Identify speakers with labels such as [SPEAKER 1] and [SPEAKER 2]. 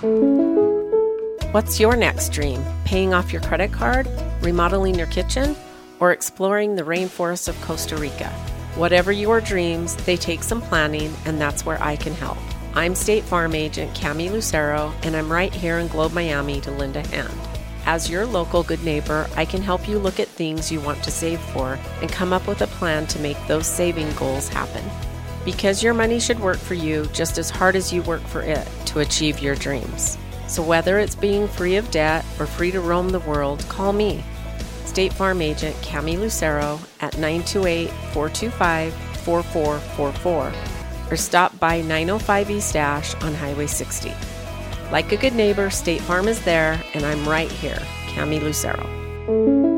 [SPEAKER 1] What's your next dream? Paying off your credit card, remodeling your kitchen, or exploring the rainforests of Costa Rica? Whatever your dreams, they take some planning, and that's where I can help. I'm State Farm Agent Cami Lucero, and I'm right here in Globe, Miami to lend a hand. As your local good neighbor, I can help you look at things you want to save for and come up with a plan to make those saving goals happen. Because your money should work for you just as hard as you work for it to achieve your dreams. So whether it's being free of debt or free to roam the world, call me, State Farm Agent Cami Lucero at 928-425-4444 or stop by 905 East Ash on Highway 60. Like a good neighbor, State Farm is there, and I'm right here, Cami Lucero.